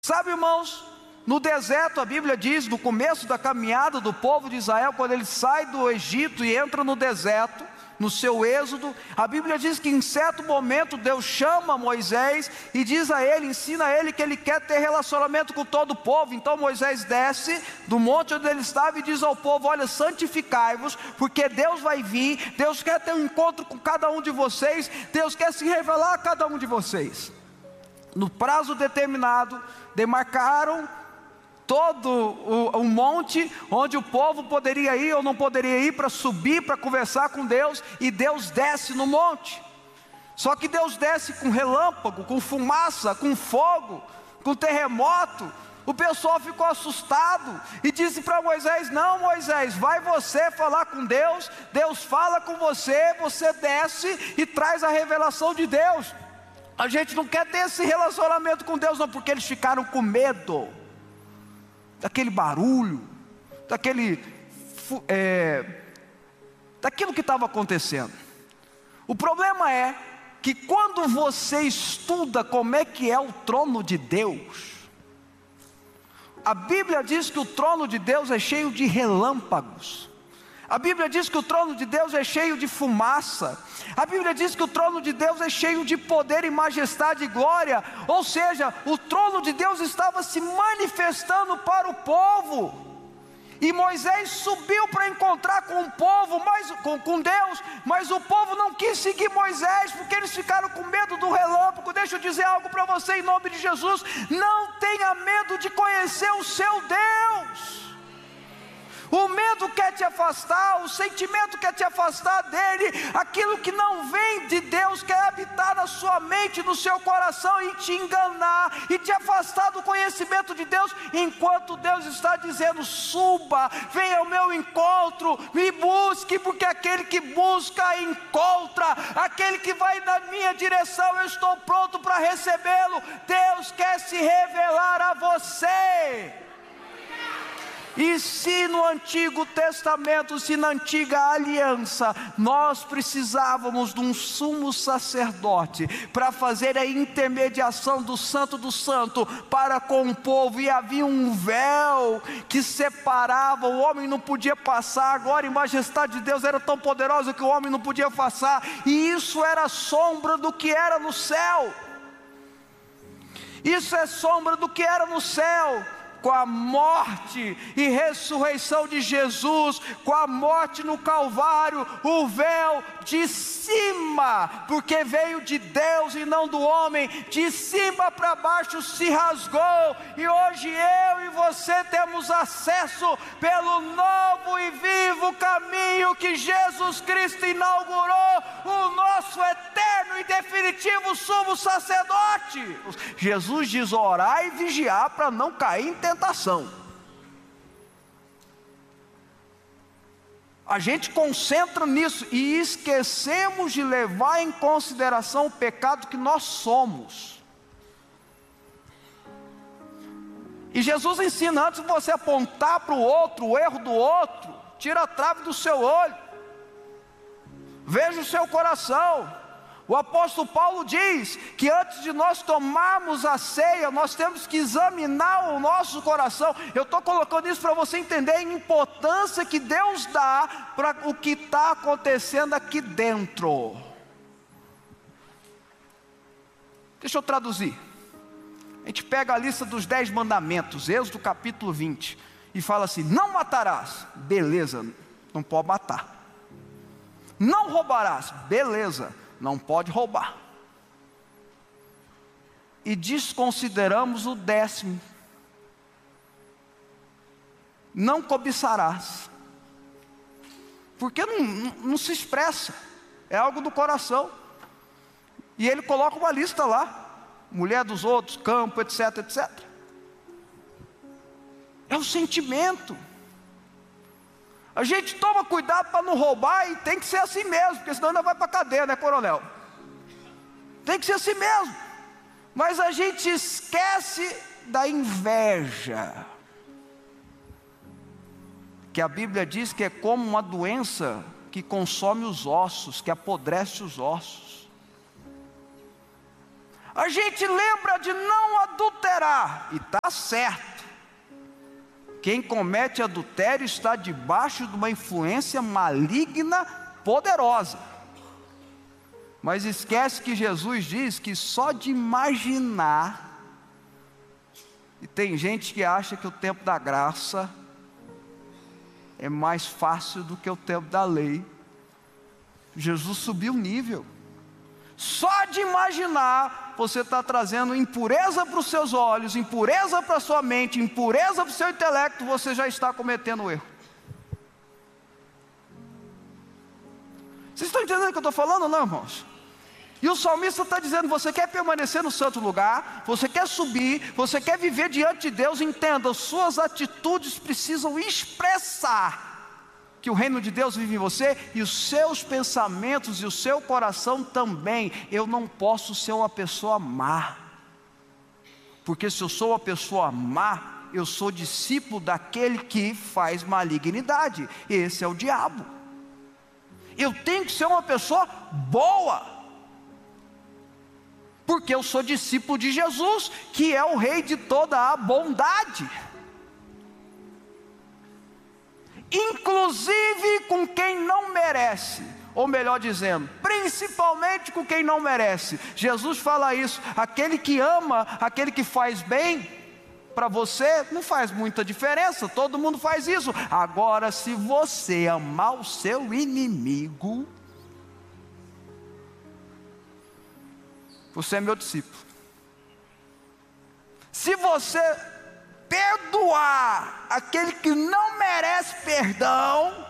Sabe, irmãos, no deserto a Bíblia diz, no começo da caminhada do povo de Israel, quando ele sai do Egito e entra no deserto, no seu êxodo, a Bíblia diz que em certo momento Deus chama Moisés e diz a ele, ensina a ele que ele quer ter relacionamento com todo o povo. Então Moisés desce do monte onde ele estava e diz ao povo: olha, santificai-vos, porque Deus vai vir, Deus quer ter um encontro com cada um de vocês, Deus quer se revelar a cada um de vocês. No prazo determinado, demarcaram todo o monte onde o povo poderia ir ou não poderia ir para subir, para conversar com Deus, e Deus desce no monte. Só que Deus desce com relâmpago, com fumaça, com fogo, com terremoto. O pessoal ficou assustado e disse para Moisés: não, Moisés, vai você falar com Deus, Deus fala com você, você desce e traz a revelação de Deus. A gente não quer ter esse relacionamento com Deus não, porque eles ficaram com medo daquele barulho, daquilo que estava acontecendo. O problema é que quando você estuda como é que é o trono de Deus, a Bíblia diz que o trono de Deus é cheio de relâmpagos. A Bíblia diz que o trono de Deus é cheio de fumaça. A Bíblia diz que o trono de Deus é cheio de poder e majestade e glória. Ou seja, o trono de Deus estava se manifestando para o povo. E Moisés subiu para encontrar com o povo, com Deus, mas o povo não quis seguir Moisés, porque eles ficaram com medo do relâmpago. Deixa eu dizer algo para você em nome de Jesus: não tenha medo de conhecer o seu Deus. O medo quer te afastar, o sentimento quer te afastar dele, aquilo que não vem de Deus quer habitar na sua mente, no seu coração e te enganar, e te afastar do conhecimento de Deus, enquanto Deus está dizendo: suba, venha ao meu encontro, me busque, porque aquele que busca, encontra, aquele que vai na minha direção, eu estou pronto para recebê-lo. Deus quer se revelar a você. E se no Antigo Testamento, se na antiga aliança, nós precisávamos de um sumo sacerdote para fazer a intermediação do Santo do Santo para com o povo, e havia um véu que separava, o homem não podia passar. Agora a majestade de Deus era tão poderosa que o homem não podia passar, e isso era sombra do que era no céu. Isso é sombra do que era no céu. Com a morte e ressurreição de Jesus, com a morte no Calvário, o véu de cima, porque veio de Deus e não do homem, de cima para baixo se rasgou, e hoje eu e você temos acesso pelo novo e vivo caminho que Jesus Cristo inaugurou, o nosso eterno e definitivo sumo sacerdote. Jesus diz: orar e vigiar para não cair em tentação. A gente concentra nisso e esquecemos de levar em consideração o pecado que nós somos. E Jesus ensina: antes de você apontar para o outro, o erro do outro, tira a trave do seu olho, veja o seu coração. O apóstolo Paulo diz que antes de nós tomarmos a ceia, nós temos que examinar o nosso coração. Eu estou colocando isso para você entender a importância que Deus dá para o que está acontecendo aqui dentro. Deixa eu traduzir. A gente pega a lista dos 10 mandamentos, Êxodo capítulo 20, e fala assim: não matarás. Beleza, não pode matar. Não roubarás. Beleza, não pode roubar. E desconsideramos o 10º: não cobiçarás. Porque não se expressa, é algo do coração. E ele coloca uma lista lá: mulher dos outros, campo, etc, etc. É o sentimento. A gente toma cuidado para não roubar, e tem que ser assim mesmo, porque senão ainda vai para a cadeia, né, coronel? Tem que ser assim mesmo. Mas a gente esquece da inveja, que a Bíblia diz que é como uma doença que consome os ossos, que apodrece os ossos. A gente lembra de não adulterar, e está certo. Quem comete adultério está debaixo de uma influência maligna poderosa. Mas esquece que Jesus diz que só de imaginar, e tem gente que acha que o tempo da graça é mais fácil do que o tempo da lei. Jesus subiu o nível. Só de imaginar, você está trazendo impureza para os seus olhos, impureza para a sua mente, impureza para o seu intelecto, você já está cometendo erro. Vocês estão entendendo o que eu estou falando, não, irmãos? E o salmista está dizendo, você quer permanecer no santo lugar, você quer subir, você quer viver diante de Deus, entenda, suas atitudes precisam expressar que o reino de Deus vive em você, e os seus pensamentos e o seu coração também. Eu não posso ser uma pessoa má, porque se eu sou uma pessoa má, eu sou discípulo daquele que faz malignidade, esse é o diabo. Eu tenho que ser uma pessoa boa, porque eu sou discípulo de Jesus, que é o rei de toda a bondade, inclusive com quem não merece, ou melhor dizendo, principalmente com quem não merece. Jesus fala isso, aquele que ama, aquele que faz bem, para você não faz muita diferença, todo mundo faz isso. Agora, se você amar o seu inimigo, você é meu discípulo. Se você perdoar aquele que não merece perdão,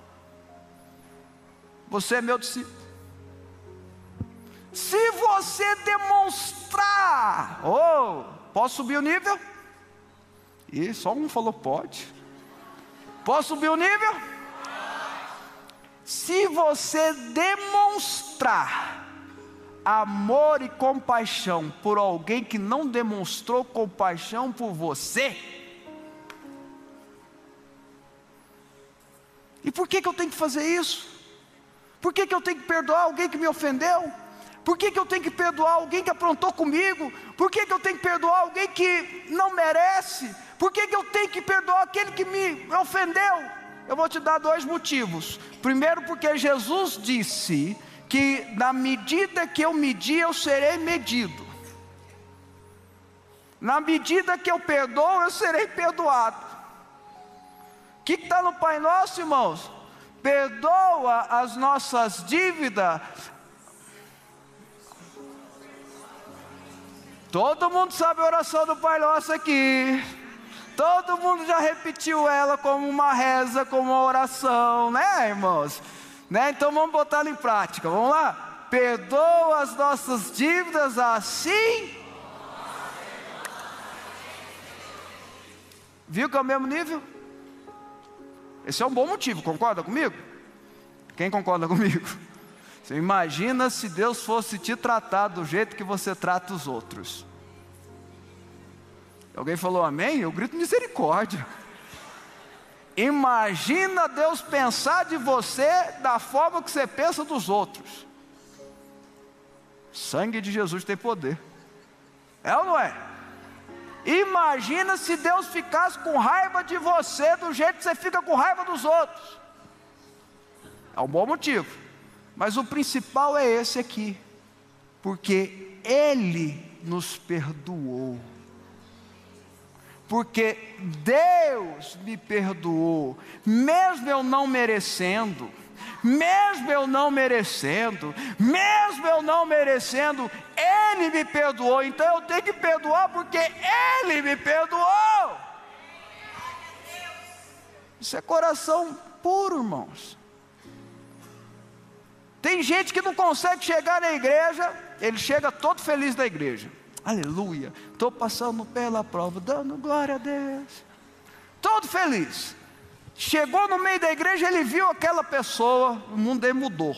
você é meu discípulo. Se você demonstrar, posso subir o nível? E só um falou pode. Posso subir o nível? Se você demonstrar amor e compaixão por alguém que não demonstrou compaixão por você, e por que eu tenho que fazer isso? Por que eu tenho que perdoar alguém que me ofendeu? Por que eu tenho que perdoar alguém que aprontou comigo? Por que eu tenho que perdoar alguém que não merece? Por que eu tenho que perdoar aquele que me ofendeu? Eu vou te dar 2 motivos. Primeiro, porque Jesus disse que na medida que eu medir, eu serei medido. Na medida que eu perdoo, eu serei perdoado. O que está no Pai Nosso, irmãos? Perdoa as nossas dívidas. Todo mundo sabe a oração do Pai Nosso aqui. Todo mundo já repetiu ela como uma reza, como uma oração, né, irmãos? Então vamos botar ela em prática, vamos lá? Perdoa as nossas dívidas assim. Viu que é o mesmo nível? Esse é um bom motivo, concorda comigo? Quem concorda comigo? Você imagina se Deus fosse te tratar do jeito que você trata os outros. Alguém falou amém? Eu grito misericórdia. Imagina Deus pensar de você da forma que você pensa dos outros. O sangue de Jesus tem poder. É ou não é? Imagina se Deus ficasse com raiva de você do jeito que você fica com raiva dos outros. É um bom motivo. Mas o principal é esse aqui. Porque Ele nos perdoou. Porque Deus me perdoou, mesmo eu não merecendo, Ele me perdoou. Então eu tenho que perdoar porque Ele me perdoou. Isso é coração puro, irmãos. Tem gente que não consegue chegar na igreja, ele chega todo feliz na igreja. Aleluia, estou passando pela prova, dando glória a Deus, todo feliz. Chegou no meio da igreja, ele viu aquela pessoa, o mundo dele mudou.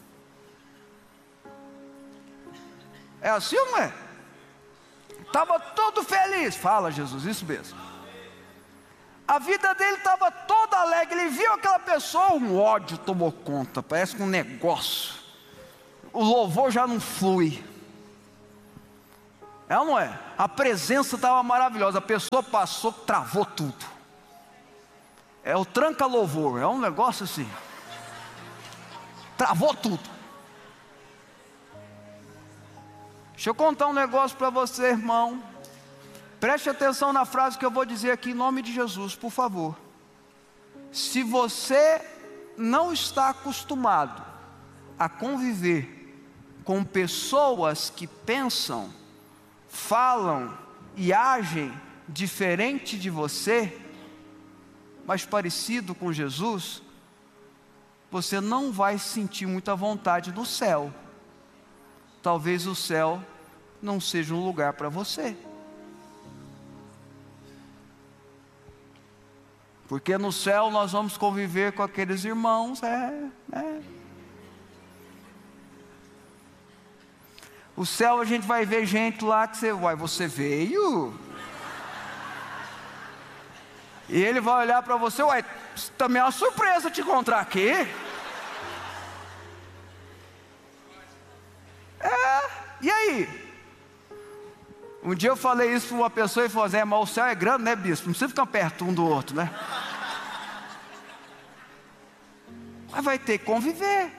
É assim ou não é? Estava todo feliz, fala Jesus, isso mesmo. A vida dele estava toda alegre, ele viu aquela pessoa, um ódio tomou conta, parece que um negócio, o louvor já não flui. É ou não é? A presença estava maravilhosa, a pessoa passou, travou tudo. É o tranca-louvor, é um negócio assim. Travou tudo. Deixa eu contar um negócio para você, irmão. Preste atenção na frase que eu vou dizer aqui em nome de Jesus, por favor. Se você não está acostumado a conviver com pessoas que pensam, falam e agem diferente de você, mas parecido com Jesus, você não vai sentir muita vontade no céu. Talvez o céu não seja um lugar para você. Porque no céu nós vamos conviver com aqueles irmãos, O céu a gente vai ver gente lá que você veio? E ele vai olhar para você, também é uma surpresa te encontrar aqui. E aí? Um dia eu falei isso para uma pessoa e falou assim, mas o céu é grande, né, bispo? Não precisa ficar perto um do outro, né? Mas vai ter que conviver.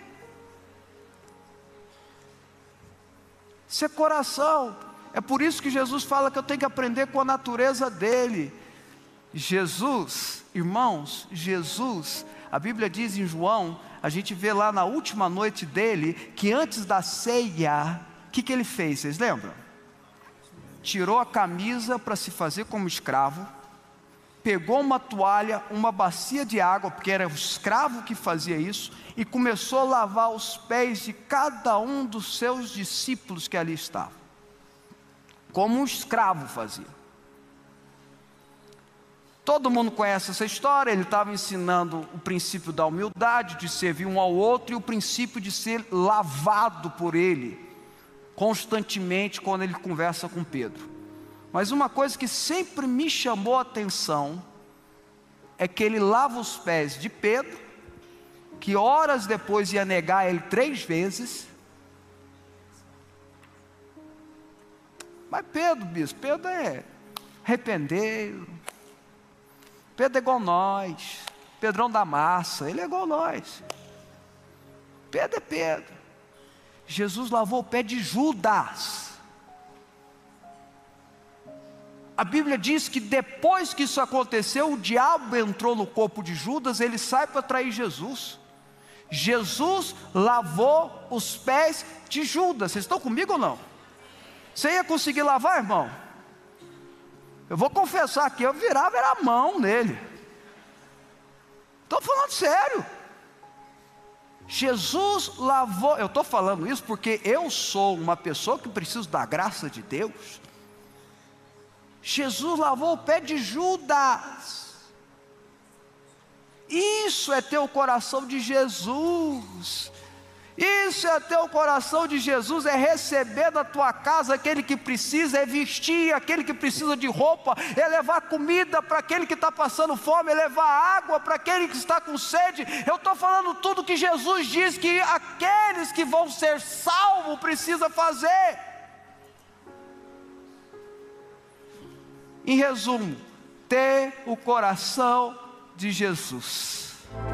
Isso é coração. É por isso que Jesus fala que eu tenho que aprender com a natureza dele. Jesus, irmãos, Jesus, a Bíblia diz em João, a gente vê lá na última noite dele, que antes da ceia, o que ele fez? Vocês lembram? Tirou a camisa para se fazer como escravo, pegou uma toalha, uma bacia de água, porque era o escravo que fazia isso, e começou a lavar os pés de cada um dos seus discípulos que ali estavam, como um escravo fazia. Todo mundo conhece essa história. Ele estava ensinando o princípio da humildade, de servir um ao outro, e o princípio de ser lavado por ele, constantemente, quando ele conversa com Pedro. Mas uma coisa que sempre me chamou a atenção, é que ele lava os pés de Pedro, que horas depois ia negar ele 3 vezes. Mas Pedro, bispo, Pedro é arrependeiro. Pedro é igual nós, Pedrão da massa, ele é igual nós. Pedro é Pedro. Jesus lavou o pé de Judas. A Bíblia diz que depois que isso aconteceu, o diabo entrou no corpo de Judas, ele sai para trair Jesus. Jesus lavou os pés de Judas. Vocês estão comigo ou não? Você ia conseguir lavar, irmão? Eu vou confessar aqui, eu virava era a mão nele. Estou falando sério. Jesus lavou, eu estou falando isso porque eu sou uma pessoa que preciso da graça de Deus. Jesus lavou o pé de Judas. Isso é ter o coração de Jesus. Isso é ter o coração de Jesus, é receber da tua casa aquele que precisa, é vestir aquele que precisa de roupa, é levar comida para aquele que está passando fome, é levar água para aquele que está com sede. Eu estou falando tudo que Jesus diz que aqueles que vão ser salvos precisam fazer. Em resumo, ter o coração de Jesus.